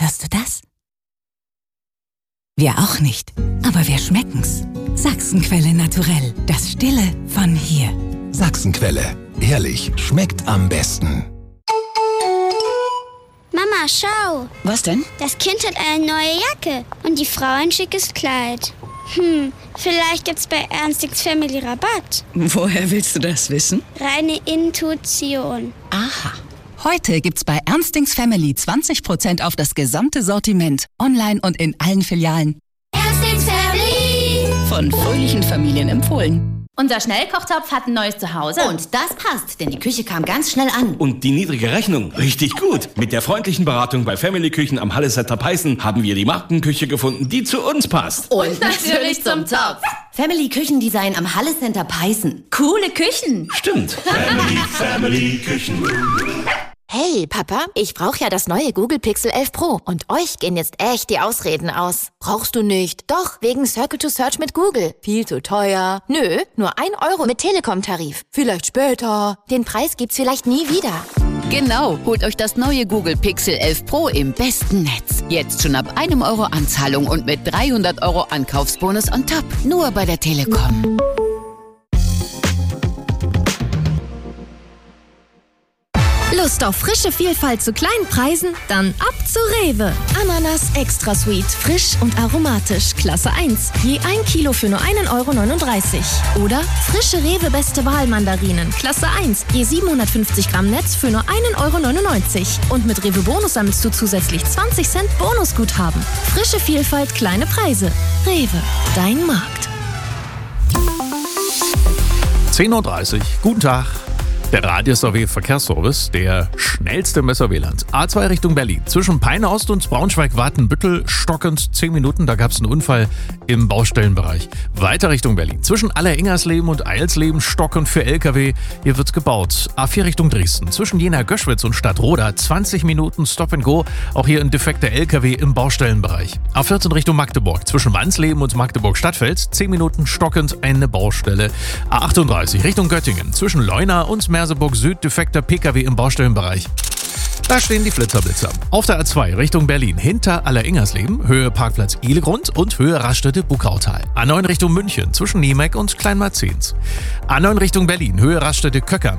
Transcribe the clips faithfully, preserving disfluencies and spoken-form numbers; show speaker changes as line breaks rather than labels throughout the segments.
Hörst du das? Wir auch nicht, aber wir schmecken's. Sachsenquelle naturell, das Stille von hier.
Sachsenquelle, ehrlich, schmeckt am besten.
Mama, schau.
Was denn?
Das Kind hat eine neue Jacke und die Frau ein schickes Kleid. Hm, vielleicht gibt's bei Ernstings Family Rabatt.
Woher willst du das wissen?
Reine Intuition.
Aha.
Heute gibt's bei Ernstings Family zwanzig Prozent auf das gesamte Sortiment. Online und in allen Filialen.
Ernstings Family.
Von fröhlichen Familien empfohlen.
Unser Schnellkochtopf hat ein neues Zuhause.
Und das passt, denn die Küche kam ganz schnell an.
Und die niedrige Rechnung, richtig gut. Mit der freundlichen Beratung bei Family Küchen am Halle Center Peißen haben wir die Markenküche gefunden, die zu uns passt.
Und,
Und natürlich zum Topf.
Family Küchendesign am Halle Center Peißen.
Coole Küchen.
Stimmt. Family, Family Küchen.
Hey, Papa, ich brauche ja das neue Google Pixel elf Pro. Und euch gehen jetzt echt die Ausreden aus. Brauchst du nicht? Doch, wegen Circle to Search mit Google. Viel zu teuer. Nö, nur ein Euro mit Telekom-Tarif. Vielleicht später. Den Preis gibt's vielleicht nie wieder.
Genau, holt euch das neue Google Pixel elf Pro im besten Netz. Jetzt schon ab einem Euro Anzahlung und mit dreihundert Euro Ankaufsbonus on top. Nur bei der Telekom.
Lust auf frische Vielfalt zu kleinen Preisen? Dann ab zu Rewe. Ananas Extra Sweet, frisch und aromatisch, Klasse eins. Je ein Kilo für nur einen Euro neununddreißig. Oder frische Rewe Beste Wahl Mandarinen, Klasse eins. Je siebenhundertfünfzig Gramm Netz für nur einen Euro neunundneunzig. Und mit Rewe Bonus sammelst du zusätzlich zwanzig Cent Bonusguthaben. Frische Vielfalt, kleine Preise. Rewe, dein Markt.
zehn Uhr dreißig, guten Tag. Der Radius A W Verkehrsservice, der schnellste im S R W-Land. A zwei Richtung Berlin. Zwischen Peine Ost und Braunschweig-Watenbüttel stockend zehn Minuten. Da gab es einen Unfall im Baustellenbereich. Weiter Richtung Berlin. Zwischen Aller-Ingersleben und Eilsleben stockend für L K W. Hier wird gebaut. A vier Richtung Dresden. Zwischen Jena-Göschwitz und Stadtroda zwanzig Minuten Stop and Go. Auch hier ein defekter L K W im Baustellenbereich. A vierzehn Richtung Magdeburg. Zwischen Wansleben und Magdeburg-Stadtfeld zehn Minuten stockend eine Baustelle. A achtunddreißig Richtung Göttingen. Zwischen Leuna und Merseburg Süd defekter P K W im Baustellenbereich. Da stehen die Flitzerblitzer. Auf der A zwei Richtung Berlin hinter Aller-Ingersleben, Höhe Parkplatz Ihlegrund und Höhe Raststätte-Buckautal. A neun Richtung München zwischen Niemeck und Kleinmarzens. A neun Richtung Berlin, Höhe Raststätte-Köckern.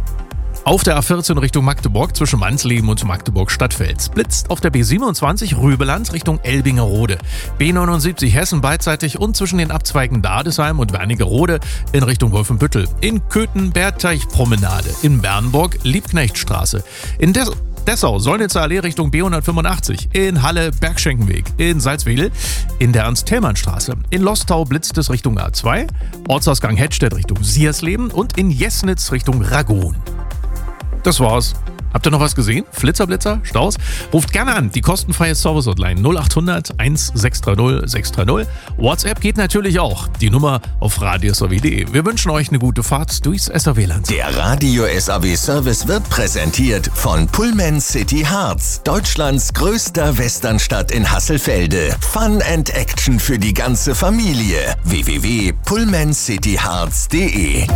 Auf der A vierzehn Richtung Magdeburg zwischen Mansleben und Magdeburg-Stadtfeld. Blitzt auf der B siebenundzwanzig Rübeland Richtung Elbingerode. B neunundsiebzig Hessen beidseitig und zwischen den Abzweigen Dadesheim und Wernigerode in Richtung Wolfenbüttel. In Köthen Bergteich-Promenade. In Bernburg Liebknechtstraße. In Des Dessau Solnitzer Allee Richtung B hundertfünfundachtzig. In Halle Bergschenkenweg. In Salzwedel in der Ernst-Thälmann-Straße. In Lostau blitzt es Richtung A zwei. Ortsausgang Hettstedt Richtung Siersleben und in Jesnitz Richtung Ragun. Das war's. Habt ihr noch was gesehen? Flitzerblitzer? Staus? Ruft gerne an. Die kostenfreie Service-Hotline null achthundert eintausendsechshundertdreißig sechshundertdreißig. WhatsApp geht natürlich auch. Die Nummer auf radius a w punkt de. Wir wünschen euch eine gute Fahrt durchs S R W-Land.
Der Radio S A W-Service wird präsentiert von Pullman City Harz, Deutschlands größter Westernstadt in Hasselfelde. Fun and Action für die ganze Familie. w w w punkt pullman city harz punkt de.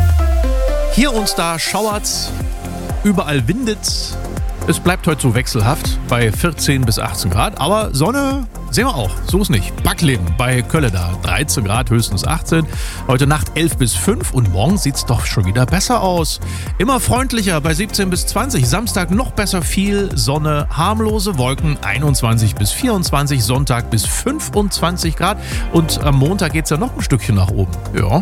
Hier und da schauert's. Überall windet's. Es bleibt heute so wechselhaft bei vierzehn bis achtzehn Grad, aber Sonne sehen wir auch. So ist nicht. Backleben bei Kölle da. dreizehn Grad, höchstens achtzehn. Heute Nacht elf bis fünf und morgen sieht's doch schon wieder besser aus. Immer freundlicher bei siebzehn bis zwanzig. Samstag noch besser, viel Sonne, harmlose Wolken, einundzwanzig bis vierundzwanzig. Sonntag bis fünfundzwanzig Grad. Und am Montag geht's ja noch ein Stückchen nach oben. Ja.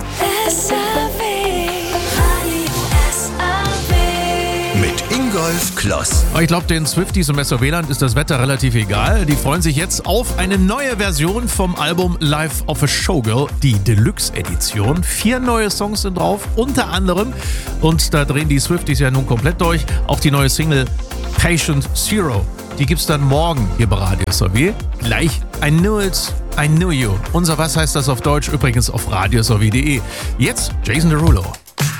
Mit Ingolf Kloss.
Ich glaube, den Swifties im S R W-Land ist das Wetter relativ egal. Die freuen sich jetzt auf eine neue Version vom Album Life of a Showgirl, die Deluxe-Edition. Vier neue Songs sind drauf, unter anderem, und da drehen die Swifties ja nun komplett durch, auch die neue Single Patient Zero. Die gibt's dann morgen hier bei Radio S R W. Gleich I Knew It, I Knew You. Unser Was heißt das auf Deutsch? Übrigens auf radius a w punkt de. Jetzt Jason Derulo.